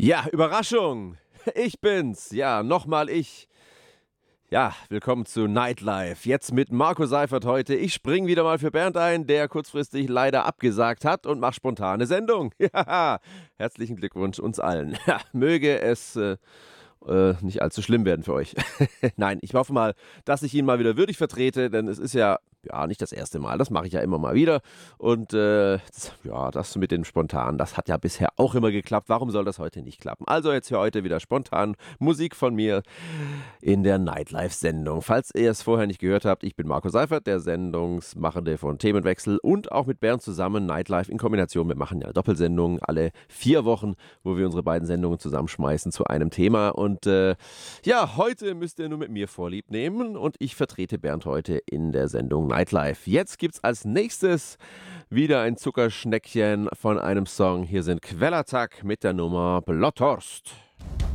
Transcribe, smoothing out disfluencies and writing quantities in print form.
Ja, Überraschung. Ich bin's. Ja, nochmal ich. Ja, willkommen zu Nightlife. Jetzt mit Marco Seifert heute. Ich spring wieder mal für Bernd ein, der kurzfristig leider abgesagt hat und mach spontane Sendung. Ja, herzlichen Glückwunsch uns allen. Ja, möge es nicht allzu schlimm werden für euch. Nein, ich hoffe mal, dass ich ihn mal wieder würdig vertrete, denn es ist ja nicht das erste Mal. Das mache ich ja immer mal wieder. Und das mit dem Spontan, das hat ja bisher auch immer geklappt. Warum soll das heute nicht klappen? Also jetzt hier heute wieder spontan Musik von mir in der Nightlife-Sendung. Falls ihr es vorher nicht gehört habt, ich bin Marco Seifert, der Sendungsmachende von Themenwechsel und auch mit Bernd zusammen Nightlife in Kombination. Wir machen ja Doppelsendungen alle 4 Wochen, wo wir unsere beiden Sendungen zusammenschmeißen zu einem Thema. Und heute müsst ihr nur mit mir Vorlieb nehmen und ich vertrete Bernd heute in der Sendung Nightlife. Jetzt gibt's als nächstes wieder ein Zuckerschneckchen von einem Song. Hier sind Quellattack mit der Nummer Blotthorst.